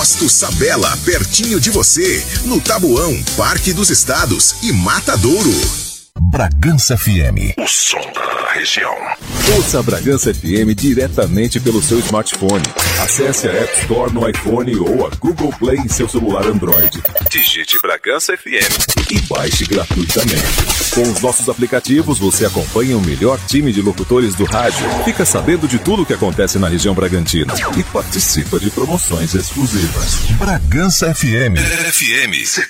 Posto Sabela, pertinho de você, no Tabuão, Parque dos Estados e Matadouro. Bragança FM, o som da região. Ouça a Bragança FM diretamente pelo seu smartphone. Acesse a App Store no iPhone ou a Google Play em seu celular Android. Digite Bragança FM e baixe gratuitamente. Com os nossos aplicativos, você acompanha o melhor time de locutores do rádio, fica sabendo de tudo o que acontece na região Bragantina e participa de promoções exclusivas. Bragança FM. FM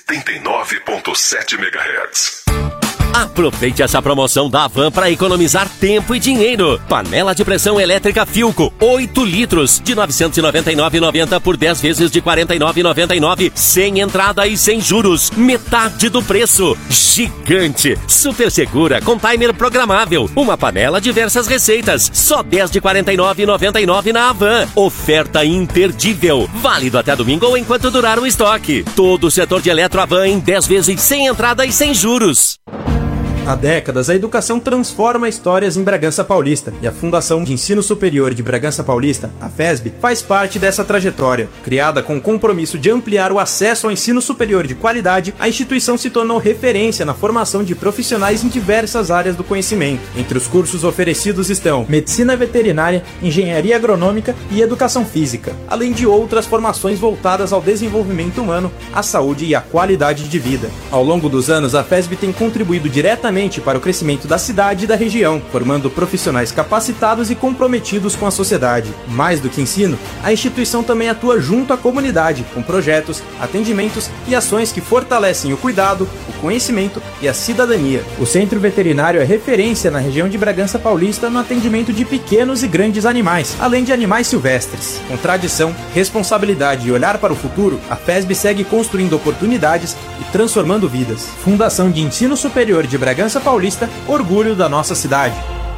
79.7 MHz. Aproveite essa promoção da Havan para economizar tempo e dinheiro. Panela de pressão elétrica Philco, 8 litros, de R$ 999,90 por 10 vezes de R$ 49,99, sem entrada e sem juros. Metade do preço. Gigante, super segura, com timer programável. Uma panela, diversas receitas. Só 10 de R$ 49,99 na Havan. Oferta imperdível. Válido até domingo ou enquanto durar o estoque. Todo o setor de Eletro Havan em 10 vezes sem entrada e sem juros. Há décadas, a educação transforma histórias em Bragança Paulista e a Fundação de Ensino Superior de Bragança Paulista, a FESB, faz parte dessa trajetória. Criada com o compromisso de ampliar o acesso ao ensino superior de qualidade, a instituição se tornou referência na formação de profissionais em diversas áreas do conhecimento. Entre os cursos oferecidos estão Medicina Veterinária, Engenharia Agronômica e Educação Física, além de outras formações voltadas ao desenvolvimento humano, à saúde e à qualidade de vida. Ao longo dos anos, a FESB tem contribuído diretamente para o crescimento da cidade e da região, formando profissionais capacitados e comprometidos com a sociedade. Mais do que ensino, a instituição também atua junto à comunidade, com projetos, atendimentos e ações que fortalecem o cuidado, o conhecimento e a cidadania. O Centro Veterinário é referência na região de Bragança Paulista no atendimento de pequenos e grandes animais, além de animais silvestres. Com tradição, responsabilidade e olhar para o futuro, a FESB segue construindo oportunidades e transformando vidas. Fundação de Ensino Superior de Bragança Paulista, orgulho da nossa cidade.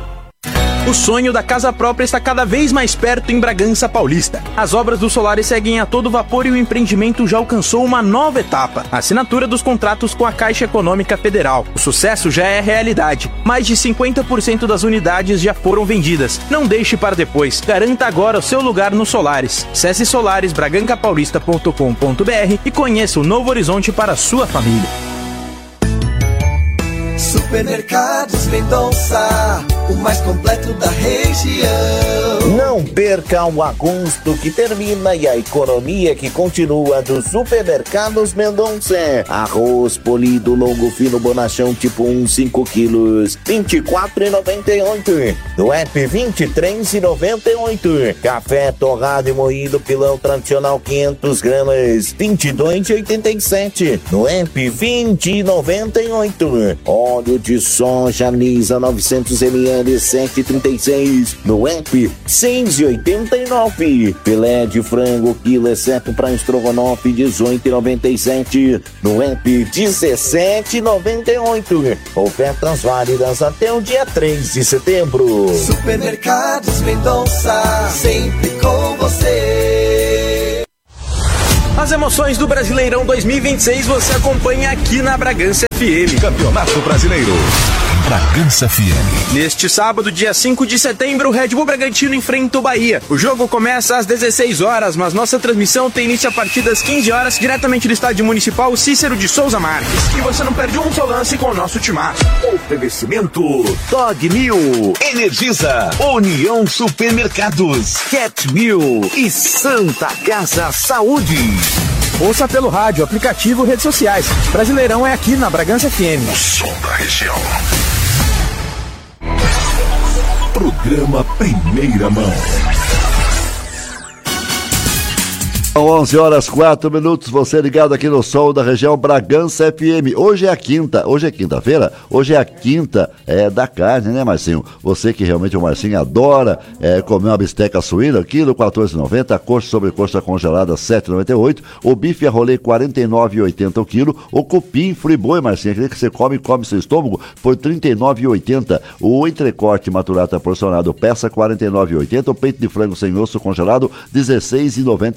O sonho da casa própria está cada vez mais perto em Bragança Paulista. As obras do Solaris seguem a todo vapor e o empreendimento já alcançou uma nova etapa: a assinatura dos contratos com a Caixa Econômica Federal. O sucesso já é realidade. Mais de 50% das unidades já foram vendidas. Não deixe para depois. Garanta agora o seu lugar no Solaris. Acesse solarisbragancapaulista.com.br e conheça o novo horizonte para a sua família. Supermercados Mendonça, o mais completo da região. Não perca o agosto que termina e a economia que continua dos Supermercados Mendonça. Arroz polido longo fino bonachão tipo 1, 5 quilos, R$ 24,98. No app, R$ 23,98. Café torrado e moído pilão tradicional 500 gramas, R$ 22,87. No app, R$ 20,98. Óleo de soja Lisa 900 ml, 7,36. No app, 6,89. Filé de frango quilo, exceto para estrogonofe, 18,97. No app, 17,98. Ofertas válidas até o dia 3 de setembro. Supermercados Mendonça, sempre com você. As emoções do Brasileirão 2026 você acompanha aqui na Bragança FM. Campeonato Brasileiro. Bragança FM. Neste sábado, dia 5 de setembro, o Red Bull Bragantino enfrenta o Bahia. O jogo começa às 16 horas, mas nossa transmissão tem início a partir das 15 horas, diretamente do Estádio Municipal Cícero de Souza Marques. E você não perde um só lance com o nosso timaço. Oferecimento Dog Mil, Energisa, União Supermercados, Cat Mil e Santa Casa Saúde. Ouça pelo rádio, aplicativo, redes sociais. Brasileirão é aqui na Bragança FM. O som da região. Programa Primeira Mão. 11 horas 4 minutos, você ligado aqui no Sol da região Bragança FM. Hoje é quinta-feira, hoje é a quinta da carne, né, Marcinho? Você que realmente, o Marcinho, adora comer uma bisteca suína, quilo 14,90, a coxa sobre coxa congelada 7,98, o bife a rolê 49,80 o quilo, o cupim friboi, Marcinho, aquele que você come seu estômago, por 39,80, o entrecorte maturata porcionado peça 49,80, o peito de frango sem osso congelado 16,98,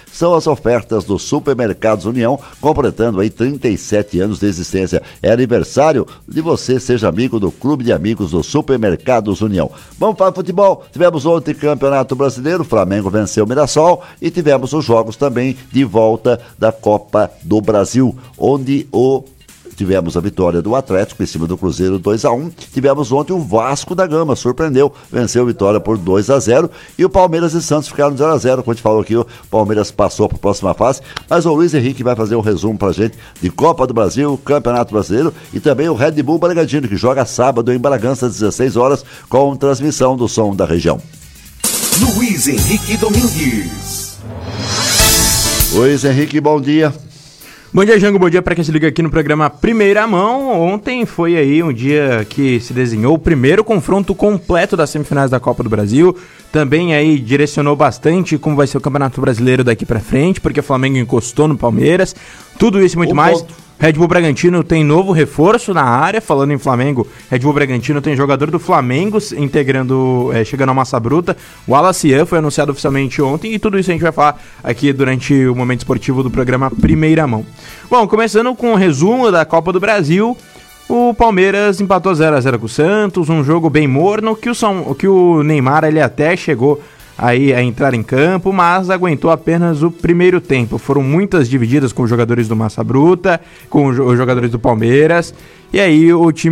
são as ofertas do Supermercados União, completando aí 37 anos de existência. É aniversário de você, seja amigo do Clube de Amigos do Supermercados União. Vamos para o futebol. Tivemos ontem Campeonato Brasileiro, o Flamengo venceu o Mirassol e tivemos os jogos também de volta da Copa do Brasil, onde tivemos a vitória do Atlético em cima do Cruzeiro 2-1. Tivemos ontem o Vasco da Gama, surpreendeu, venceu a vitória por 2-0. E o Palmeiras e Santos ficaram 0-0. Como a gente falou aqui, o Palmeiras passou para a próxima fase. Mas o Luiz Henrique vai fazer um resumo para a gente de Copa do Brasil, Campeonato Brasileiro e também o Red Bull Bragantino, que joga sábado em Bragança, às 16 horas, com transmissão do Som da Região. Luiz Henrique Domingues. Luiz Henrique, bom dia. Bom dia, Jango, bom dia para quem se liga aqui no programa Primeira Mão. Ontem foi aí um dia que se desenhou o primeiro confronto completo das semifinais da Copa do Brasil. Também aí direcionou bastante como vai ser o Campeonato Brasileiro daqui para frente, porque o Flamengo encostou no Palmeiras. Tudo isso e muito mais. Red Bull Bragantino tem novo reforço na área. Falando em Flamengo, Red Bull Bragantino tem jogador do Flamengo chegando à massa bruta. O Alacian foi anunciado oficialmente ontem e tudo isso a gente vai falar aqui durante o momento esportivo do programa Primeira Mão. Bom, começando com o resumo da Copa do Brasil, o Palmeiras empatou 0-0 com o Santos, um jogo bem morno, que o Neymar ele até chegou aí a entrar em campo, mas aguentou apenas o primeiro tempo. Foram muitas divididas com os jogadores do Massa Bruta, com os jogadores do Palmeiras, e aí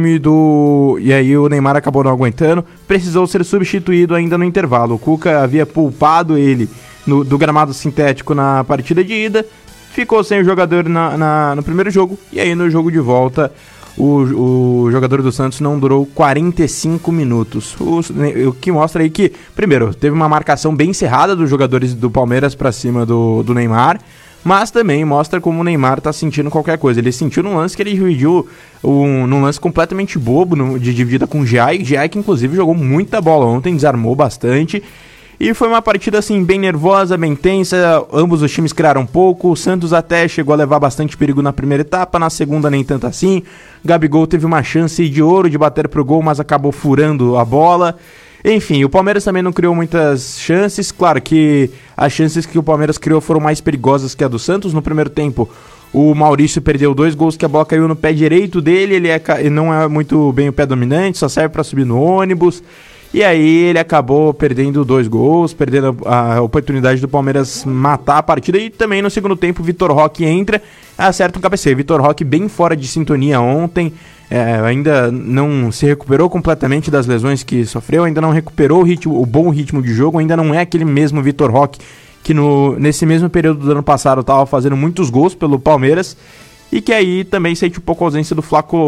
o Neymar acabou não aguentando, precisou ser substituído ainda no intervalo. O Cuca havia poupado ele do gramado sintético na partida de ida, ficou sem o jogador no primeiro jogo, e aí no jogo de volta o jogador do Santos não durou 45 minutos. O que mostra aí que, primeiro, teve uma marcação bem encerrada dos jogadores do Palmeiras para cima do Neymar, mas também mostra como o Neymar tá sentindo qualquer coisa. Ele sentiu num lance que ele dividiu, num lance completamente bobo, de dividida com o Giai, que inclusive jogou muita bola ontem, desarmou bastante. E foi uma partida assim bem nervosa, bem tensa, ambos os times criaram pouco, o Santos até chegou a levar bastante perigo na primeira etapa, na segunda nem tanto assim. Gabigol teve uma chance de ouro de bater pro gol, mas acabou furando a bola. Enfim, o Palmeiras também não criou muitas chances, claro que as chances que o Palmeiras criou foram mais perigosas que a do Santos. No primeiro tempo, o Maurício perdeu 2 gols que a bola caiu no pé direito dele, ele não é muito bem o pé dominante, só serve para subir no ônibus. E aí ele acabou perdendo 2 gols, perdendo a oportunidade do Palmeiras matar a partida. E também no segundo tempo o Vitor Roque entra, acerta um cabeceio. Vitor Roque bem fora de sintonia ontem, ainda não se recuperou completamente das lesões que sofreu, ainda não recuperou o bom ritmo de jogo, ainda não é aquele mesmo Vitor Roque que nesse mesmo período do ano passado estava fazendo muitos gols pelo Palmeiras. E que aí também sente um pouco a ausência do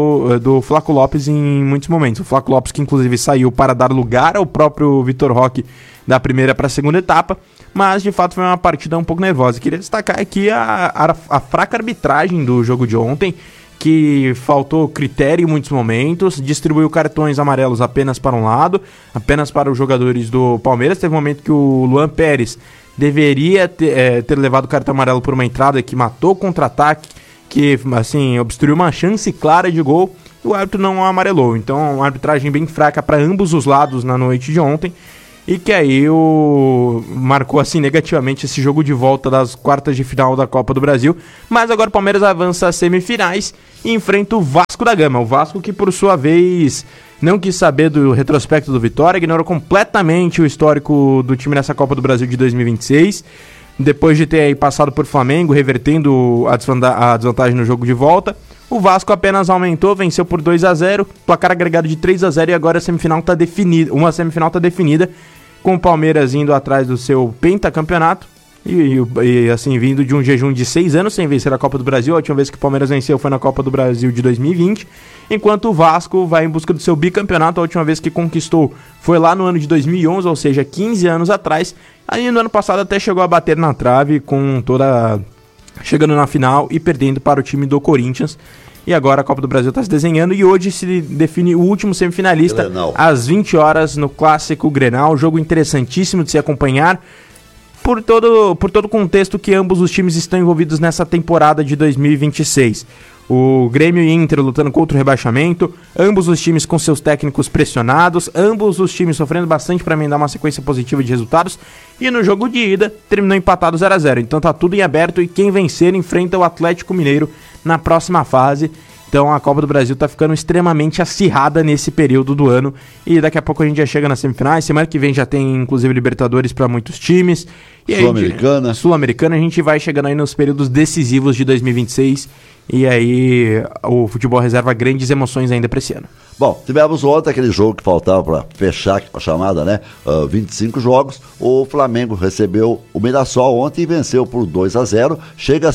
Flaco Lopes em muitos momentos. O Flaco Lopes que inclusive saiu para dar lugar ao próprio Vitor Roque da primeira para a segunda etapa, mas de fato foi uma partida um pouco nervosa. Queria destacar aqui a fraca arbitragem do jogo de ontem, que faltou critério em muitos momentos, distribuiu cartões amarelos apenas para um lado, apenas para os jogadores do Palmeiras. Teve um momento que o Luan Pérez deveria ter levado cartão amarelo por uma entrada que matou o contra-ataque, que assim obstruiu uma chance clara de gol, e o árbitro não amarelou. Então uma arbitragem bem fraca para ambos os lados na noite de ontem, e que aí marcou assim negativamente esse jogo de volta das quartas de final da Copa do Brasil. Mas agora o Palmeiras avança às semifinais e enfrenta o Vasco da Gama. O Vasco que por sua vez não quis saber do retrospecto do Vitória, ignorou completamente o histórico do time nessa Copa do Brasil de 2026. Depois de ter aí passado por Flamengo, revertendo a desvantagem no jogo de volta, o Vasco apenas aumentou, venceu por 2-0, placar agregado de 3-0, e agora a semifinal está definida. Uma semifinal está definida, com o Palmeiras indo atrás do seu pentacampeonato, e assim, vindo de um jejum de 6 anos sem vencer a Copa do Brasil. A última vez que o Palmeiras venceu foi na Copa do Brasil de 2020, enquanto o Vasco vai em busca do seu bicampeonato. A última vez que conquistou foi lá no ano de 2011, ou seja, 15 anos atrás. Aí no ano passado até chegou a bater na trave, chegando na final e perdendo para o time do Corinthians. E agora a Copa do Brasil está se desenhando, e hoje se define o último semifinalista, Grenal, às 20 horas no Clássico Grenal. Jogo interessantíssimo de se acompanhar por todo o contexto que ambos os times estão envolvidos nessa temporada de 2026. O Grêmio e Inter lutando contra o rebaixamento, ambos os times com seus técnicos pressionados, ambos os times sofrendo bastante para emendar uma sequência positiva de resultados, e no jogo de ida terminou empatado 0-0, então tá tudo em aberto e quem vencer enfrenta o Atlético Mineiro na próxima fase. Então a Copa do Brasil tá ficando extremamente acirrada nesse período do ano e daqui a pouco a gente já chega nas semifinais, semana que vem já tem inclusive Libertadores para muitos times. Sul-Americana, a gente vai chegando aí nos períodos decisivos de 2026 e aí o futebol reserva grandes emoções ainda para esse ano. Bom, tivemos ontem aquele jogo que faltava para fechar a chamada, né? 25 jogos. O Flamengo recebeu o Mirassol ontem e venceu por 2-0. Chega a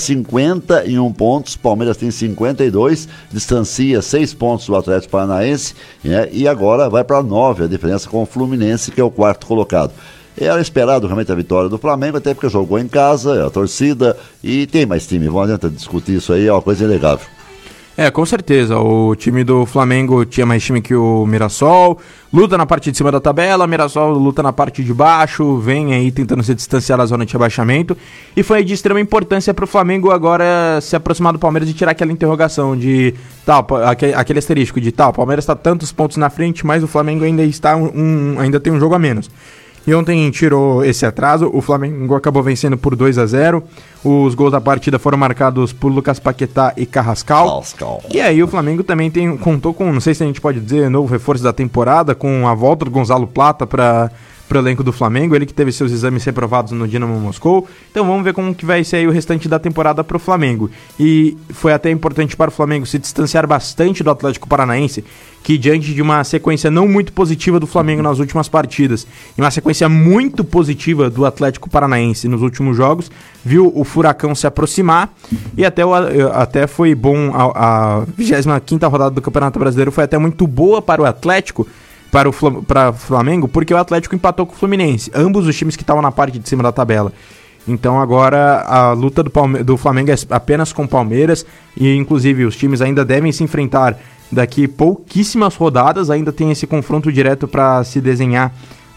51 pontos. Palmeiras tem 52. Distancia 6 pontos do Atlético Paranaense. Né? E agora vai para 9 a diferença com o Fluminense, que é o quarto colocado. Era esperado realmente a vitória do Flamengo, até porque jogou em casa, a torcida, e tem mais time. Vamos adianta discutir isso aí, é uma coisa inegável. Com certeza, o time do Flamengo tinha mais time que o Mirassol, luta na parte de cima da tabela, Mirassol luta na parte de baixo, vem aí tentando se distanciar da zona de rebaixamento, e foi de extrema importância para o Flamengo agora se aproximar do Palmeiras e tirar aquela interrogação de, aquele asterisco de o Palmeiras está tantos pontos na frente, mas o Flamengo ainda ainda tem um jogo a menos. E ontem tirou esse atraso, o Flamengo acabou vencendo por 2-0, os gols da partida foram marcados por Lucas Paquetá e Carrascal. E aí o Flamengo também contou com, não sei se a gente pode dizer, novo reforço da temporada, com a volta do Gonzalo Plata para o elenco do Flamengo, ele que teve seus exames reprovados no Dinamo Moscou. Então vamos ver como que vai ser aí o restante da temporada para o Flamengo. E foi até importante para o Flamengo se distanciar bastante do Atlético Paranaense, que diante de uma sequência não muito positiva do Flamengo nas últimas partidas, e uma sequência muito positiva do Atlético Paranaense nos últimos jogos, viu o Furacão se aproximar, e até foi bom, a 25ª rodada do Campeonato Brasileiro foi até muito boa para o Atlético, para o Flamengo, porque o Atlético empatou com o Fluminense, ambos os times que estavam na parte de cima da tabela. Então agora a luta do Flamengo é apenas com o Palmeiras, e inclusive os times ainda devem se enfrentar daqui pouquíssimas rodadas, ainda tem esse confronto direto para se desenhar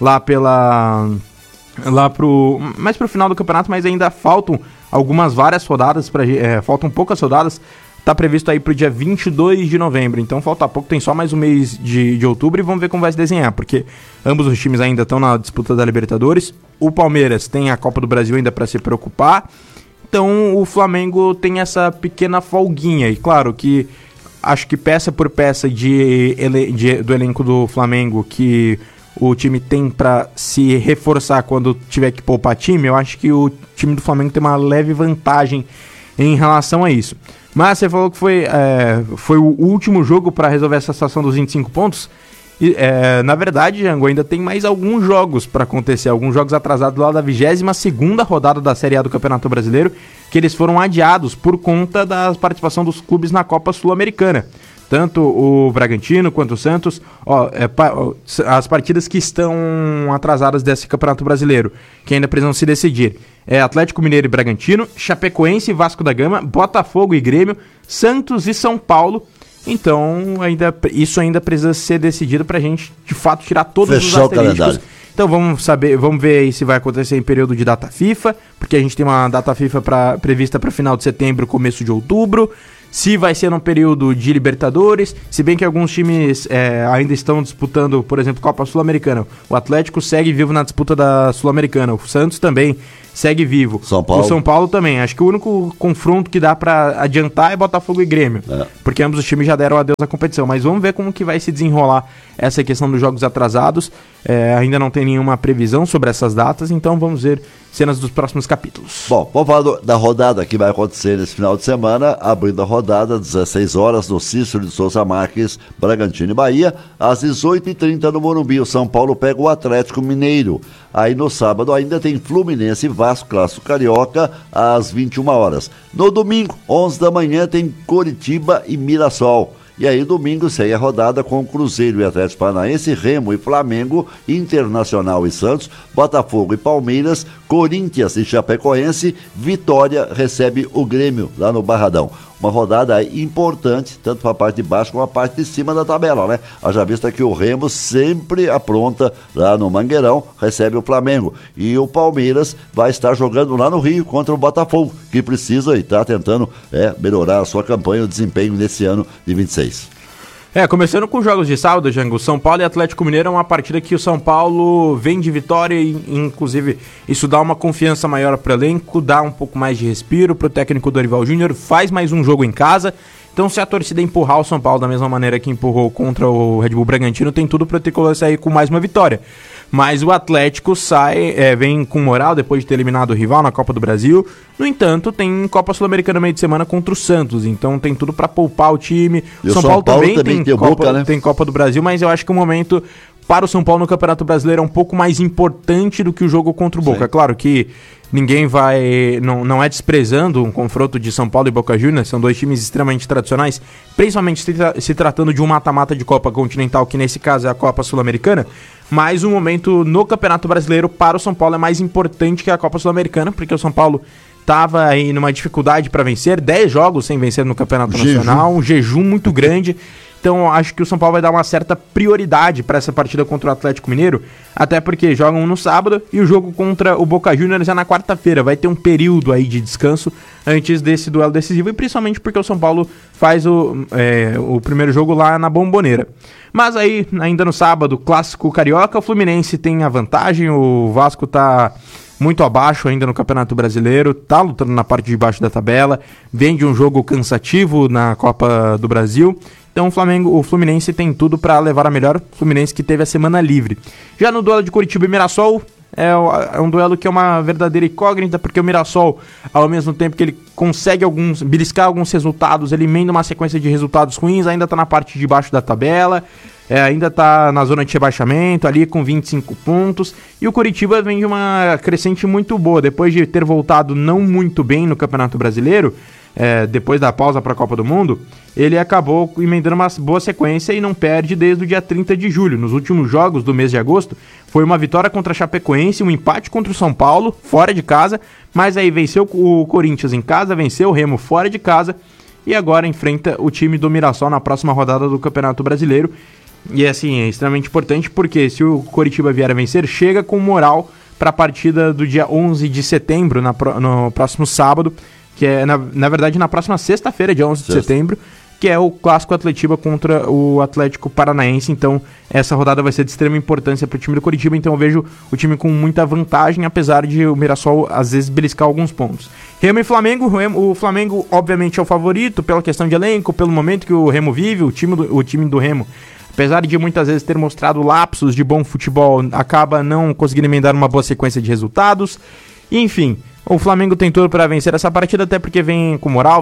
mais pro final do campeonato, mas ainda faltam várias rodadas, faltam poucas rodadas. Tá previsto aí pro dia 22 de novembro, então falta pouco, tem só mais um mês de outubro e vamos ver como vai se desenhar, porque ambos os times ainda estão na disputa da Libertadores, o Palmeiras tem a Copa do Brasil ainda para se preocupar, então o Flamengo tem essa pequena folguinha, e claro que acho que peça por peça do elenco do Flamengo que o time tem para se reforçar quando tiver que poupar time, eu acho que o time do Flamengo tem uma leve vantagem em relação a isso. Mas você falou que foi o último jogo para resolver essa situação dos 25 pontos. E, na verdade, Jango, ainda tem mais alguns jogos para acontecer, alguns jogos atrasados lá da 22ª rodada da Série A do Campeonato Brasileiro, que eles foram adiados por conta da participação dos clubes na Copa Sul-Americana. Tanto o Bragantino quanto o Santos, as partidas que estão atrasadas desse Campeonato Brasileiro, que ainda precisam se decidir, Atlético Mineiro e Bragantino, Chapecoense e Vasco da Gama, Botafogo e Grêmio, Santos e São Paulo. Então isso ainda precisa ser decidido pra gente de fato tirar todos os asteriscos. Então vamos ver aí se vai acontecer em período de data FIFA, porque a gente tem uma data FIFA prevista para final de setembro, começo de outubro. Se vai ser no período de Libertadores, se bem que alguns times ainda estão disputando, por exemplo, Copa Sul-Americana. O Atlético segue vivo na disputa da Sul-Americana, o Santos também segue vivo. O São Paulo também. Acho que o único confronto que dá pra adiantar é Botafogo e Grêmio, porque ambos os times já deram adeus à competição. Mas vamos ver como que vai se desenrolar essa questão dos jogos atrasados. Ainda não tem nenhuma previsão sobre essas datas, então vamos ver cenas dos próximos capítulos. Bom, vamos falar da rodada que vai acontecer nesse final de semana, abrindo a rodada, 16 horas, no Cícero de Souza Marques, Bragantino e Bahia, às 18h30 no Morumbi. O São Paulo pega o Atlético Mineiro. Aí no sábado ainda tem Fluminense e Vasco, Clássico Carioca, às 21 horas. No domingo, 11 da manhã, tem Coritiba e Mirassol. E aí domingo segue a rodada com Cruzeiro e Atlético Paranaense, Remo e Flamengo, Internacional e Santos, Botafogo e Palmeiras, Corinthians e Chapecoense, Vitória recebe o Grêmio lá no Barradão. uma rodada importante, tanto para a parte de baixo como a parte de cima da tabela, né? Haja vista que o Remo sempre apronta lá no Mangueirão, recebe o Flamengo. E o Palmeiras vai estar jogando lá no Rio contra o Botafogo, que precisa e está tentando melhorar a sua campanha, o desempenho nesse ano de 26. Começando com os jogos de sábado, Jango, São Paulo e Atlético Mineiro é uma partida que o São Paulo vem de vitória e, inclusive, isso dá uma confiança maior para o elenco, dá um pouco mais de respiro para o técnico Dorival Júnior, faz mais um jogo em casa. Então, se a torcida empurrar o São Paulo da mesma maneira que empurrou contra o Red Bull Bragantino, tem tudo para o Tricolor sair com mais uma vitória. Mas o Atlético vem com moral depois de ter eliminado o rival na Copa do Brasil. No entanto, tem Copa Sul-Americana no meio de semana contra o Santos, então tem tudo para poupar o time. O São Paulo também tem Copa do Brasil, mas eu acho que o momento para o São Paulo no Campeonato Brasileiro é um pouco mais importante do que o jogo contra o Boca. É claro que ninguém vai... Não é desprezando um confronto de São Paulo e Boca Juniors, são dois times extremamente tradicionais, principalmente se tratando de um mata-mata de Copa Continental, que nesse caso é a Copa Sul-Americana, mas o momento no Campeonato Brasileiro para o São Paulo é mais importante que a Copa Sul-Americana, porque o São Paulo estava aí numa dificuldade para vencer, 10 jogos sem vencer no Campeonato Nacional, um jejum muito grande. Então acho que o São Paulo vai dar uma certa prioridade para essa partida contra o Atlético Mineiro, até porque jogam no sábado e o jogo contra o Boca Juniors é na quarta-feira. Vai ter um período aí de descanso antes desse duelo decisivo, e principalmente porque o São Paulo faz o primeiro jogo lá na Bombonera. Mas aí, ainda no sábado, clássico carioca, o Fluminense tem a vantagem, o Vasco tá muito abaixo ainda no Campeonato Brasileiro, tá lutando na parte de baixo da tabela, vem de um jogo cansativo na Copa do Brasil. Então o Fluminense tem tudo para levar a melhor, o Fluminense que teve a semana livre. Já no duelo de Curitiba e Mirassol, é um duelo que é uma verdadeira incógnita, porque o Mirassol, ao mesmo tempo que ele consegue beliscar alguns resultados, ele emenda uma sequência de resultados ruins, ainda está na parte de baixo da tabela, ainda está na zona de rebaixamento, ali com 25 pontos, e o Curitiba vem de uma crescente muito boa, depois de ter voltado não muito bem no Campeonato Brasileiro, depois da pausa para a Copa do Mundo, ele acabou emendando uma boa sequência e não perde desde o dia 30 de julho. Nos últimos jogos do mês de agosto, foi uma vitória contra a Chapecoense, um empate contra o São Paulo, fora de casa, mas aí venceu o Corinthians em casa, venceu o Remo fora de casa, e agora enfrenta o time do Mirassol na próxima rodada do Campeonato Brasileiro. E assim, é extremamente importante, porque se o Coritiba vier a vencer, chega com moral para a partida do dia 11 de setembro, no próximo sábado, que é, na verdade, na próxima sexta-feira, dia 11 de setembro, que é o Clássico Atletiba contra o Atlético Paranaense. Então, essa rodada vai ser de extrema importância para o time do Coritiba, então eu vejo o time com muita vantagem, apesar de o Mirassol, às vezes, beliscar alguns pontos. Remo e Flamengo, o Flamengo, obviamente, é o favorito, pela questão de elenco, pelo momento que o Remo vive, o time do Remo, apesar de muitas vezes ter mostrado lapsos de bom futebol, acaba não conseguindo emendar uma boa sequência de resultados. Enfim, o Flamengo tem tudo para vencer essa partida, até porque vem com moral,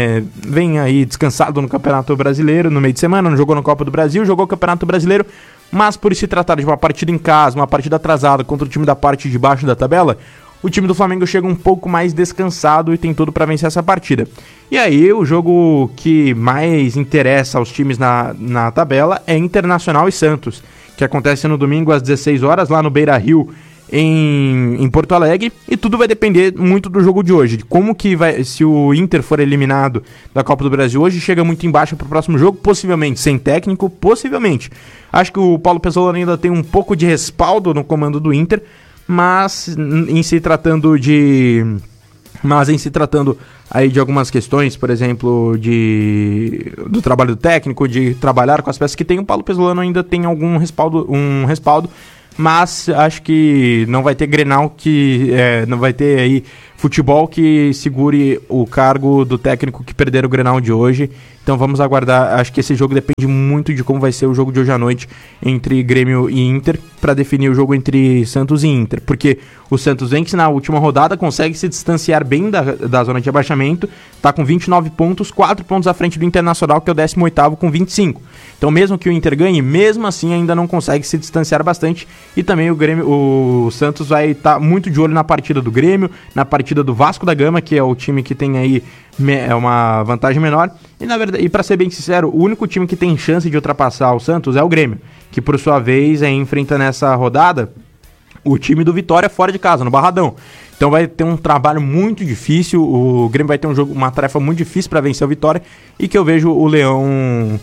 vem aí descansado no Campeonato Brasileiro no meio de semana, não jogou na Copa do Brasil, jogou o Campeonato Brasileiro, mas por se tratar de uma partida em casa, uma partida atrasada contra o time da parte de baixo da tabela, o time do Flamengo chega um pouco mais descansado e tem tudo para vencer essa partida. E aí, o jogo que mais interessa aos times na tabela é Internacional e Santos, que acontece no domingo às 16 horas, lá no Beira-Rio, em Porto Alegre, e tudo vai depender muito do jogo de hoje, de como que vai, se o Inter for eliminado da Copa do Brasil hoje, chega muito embaixo para o próximo jogo, possivelmente sem técnico, possivelmente. Acho que o Paulo Pesolano ainda tem um pouco de respaldo no comando do Inter, mas em se tratando aí de algumas questões, por exemplo, do trabalho do técnico, de trabalhar com as peças que tem, o Paulo Pesolano ainda tem algum respaldo, mas acho que não vai ter Grenal, não vai ter aí futebol que segure o cargo do técnico que perder o Grenal de hoje. Então vamos aguardar. Acho que esse jogo depende muito de como vai ser o jogo de hoje à noite entre Grêmio e Inter, para definir o jogo entre Santos e Inter, porque o Santos vence na última rodada, consegue se distanciar bem da zona de abaixamento, está com 29 pontos, 4 pontos à frente do Internacional, que é o 18º com 25. Então mesmo que o Inter ganhe, mesmo assim ainda não consegue se distanciar bastante, e também o Santos vai estar muito de olho na partida do Grêmio, na partida do Vasco da Gama, que é o time que tem aí uma vantagem menor, e na verdade, e para ser bem sincero, o único time que tem chance de ultrapassar o Santos é o Grêmio, que por sua vez enfrenta nessa rodada o time do Vitória fora de casa, no Barradão. Então vai ter um trabalho muito difícil, o Grêmio vai ter uma tarefa muito difícil para vencer o Vitória, e que eu vejo o Leão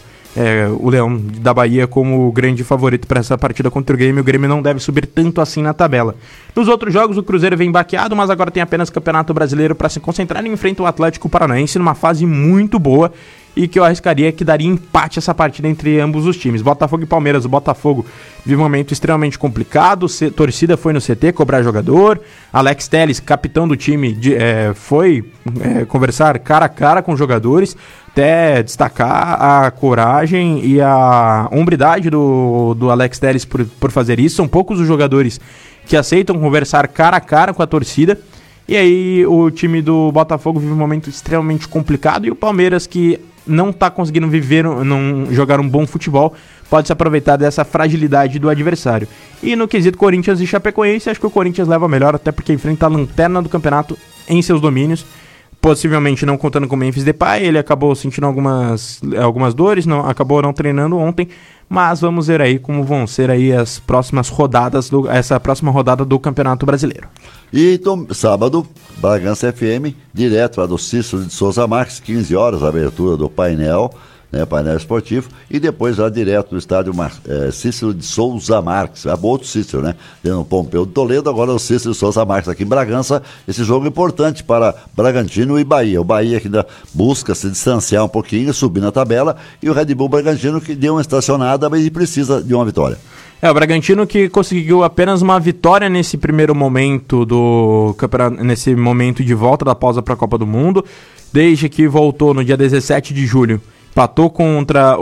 da Bahia como o grande favorito para essa partida contra o Grêmio. O Grêmio não deve subir tanto assim na tabela. Nos outros jogos o Cruzeiro vem baqueado, mas agora tem apenas Campeonato Brasileiro para se concentrar e enfrenta o Atlético Paranaense numa fase muito boa, e que eu arriscaria que daria empate essa partida entre ambos os times. Botafogo e Palmeiras. O Botafogo vive um momento extremamente complicado, torcida foi no CT cobrar jogador, Alex Telles, capitão do time, foi conversar cara a cara com os jogadores, até destacar a coragem e a hombridade do Alex Telles por fazer isso. São poucos os jogadores que aceitam conversar cara a cara com a torcida. E aí o time do Botafogo vive um momento extremamente complicado, e o Palmeiras, que não está conseguindo jogar um bom futebol, pode se aproveitar dessa fragilidade do adversário. E no quesito Corinthians e Chapecoense, acho que o Corinthians leva melhor, até porque enfrenta a lanterna do campeonato em seus domínios, possivelmente não contando com o Memphis Depay. Ele acabou sentindo algumas dores, acabou não treinando ontem, mas vamos ver aí como vão ser aí as próximas rodadas, essa próxima rodada do Campeonato Brasileiro. E sábado, Bragança FM, direto lá do Cícero de Souza Marques, 15 horas, a abertura do painel, painel esportivo, e depois lá direto do estádio Cícero de Souza Marques, outro Cícero, Tendo o Pompeu de Toledo, agora o Cícero de Souza Marques aqui em Bragança. Esse jogo importante para Bragantino e Bahia. O Bahia que ainda busca se distanciar um pouquinho, subir na tabela, e o Red Bull Bragantino que deu uma estacionada, mas precisa de uma vitória. O Bragantino que conseguiu apenas uma vitória nesse primeiro momento do campeonato, nesse momento de volta da pausa para a Copa do Mundo, desde que voltou no dia 17 de julho. Empatou contra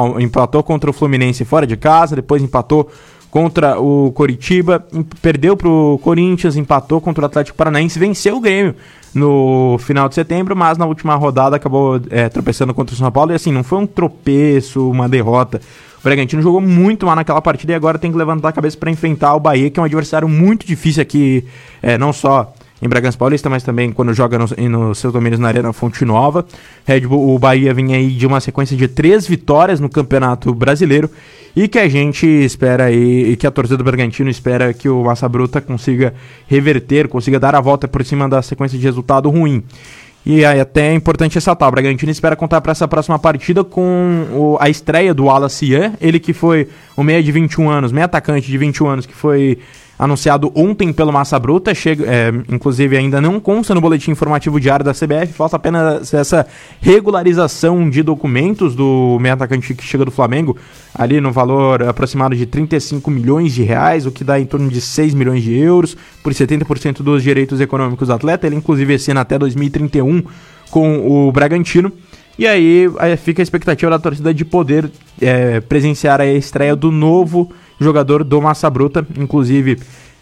o Fluminense fora de casa, depois empatou contra o Coritiba, perdeu para o Corinthians, empatou contra o Atlético Paranaense, venceu o Grêmio no final de setembro, mas na última rodada acabou tropeçando contra o São Paulo, e assim, não foi um tropeço, uma derrota. O Bragantino jogou muito mal naquela partida e agora tem que levantar a cabeça para enfrentar o Bahia, que é um adversário muito difícil aqui, não só em Bragança Paulista, mas também quando joga nos seus domínios na Arena Fonte Nova. O Bahia vinha aí de uma sequência de 3 vitórias no Campeonato Brasileiro, e que a gente espera aí, e que a torcida do Bragantino espera que o Massa Bruta consiga reverter, consiga dar a volta por cima da sequência de resultado ruim. E aí até é importante ressaltar, o Bragantino espera contar para essa próxima partida com a estreia do Wallace Ian, ele que foi o meia atacante de 21 anos, que foi anunciado ontem pelo Massa Bruta, inclusive ainda não consta no boletim informativo diário da CBF, falta apenas essa regularização de documentos do meia atacante que chega do Flamengo, ali no valor aproximado de 35 milhões de reais, o que dá em torno de 6 milhões de euros, por 70% dos direitos econômicos do atleta. Ele inclusive assina até 2031 com o Bragantino. E aí fica a expectativa da torcida de poder presenciar a estreia do novo jogador do Massa Bruta. Inclusive,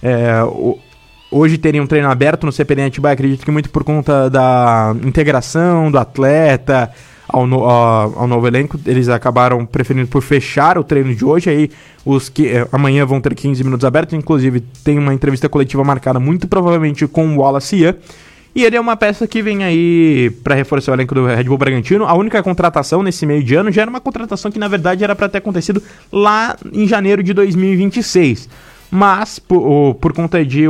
hoje teria um treino aberto no CPD Atibaia, acredito que muito por conta da integração do atleta ao novo elenco. Eles acabaram preferindo por fechar o treino de hoje. Aí os que amanhã vão ter 15 minutos abertos. Inclusive, tem uma entrevista coletiva marcada muito provavelmente com o Wallace Ian. E ele é uma peça que vem aí para reforçar o elenco do Red Bull Bragantino. A única contratação nesse meio de ano já era uma contratação que, na verdade, era para ter acontecido lá em janeiro de 2026. Mas, por conta de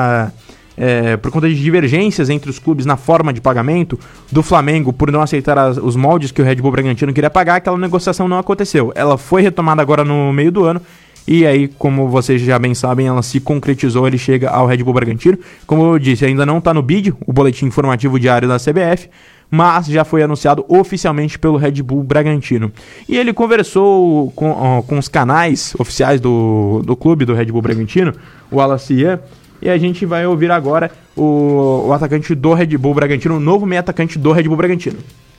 divergências entre os clubes na forma de pagamento do Flamengo, por não aceitar os moldes que o Red Bull Bragantino queria pagar, aquela negociação não aconteceu. Ela foi retomada agora no meio do ano. E aí, como vocês já bem sabem, ela se concretizou, ele chega ao Red Bull Bragantino. Como eu disse, ainda não está no BID, o boletim informativo diário da CBF, mas já foi anunciado oficialmente pelo Red Bull Bragantino. E ele conversou com os canais oficiais do clube do Red Bull Bragantino, o Wallace Ian, e a gente vai ouvir agora o atacante do Red Bull Bragantino, o novo meio atacante do Red Bull Bragantino.